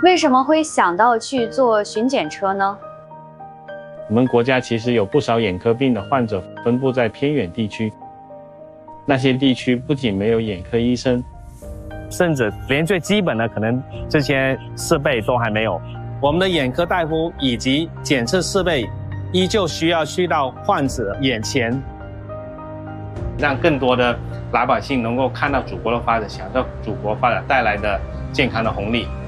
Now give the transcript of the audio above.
为什么会想到去做巡检车呢？ 我们国家其实有不少眼科病的患者分布在偏远地区，那些地区不仅没有眼科医生， 甚至连最基本的可能这些设备都还没有。我们的眼科大夫以及检测设备依旧需要去到患者眼前，让更多的老百姓能够看到祖国的发展，享受祖国发展带来的健康的红利。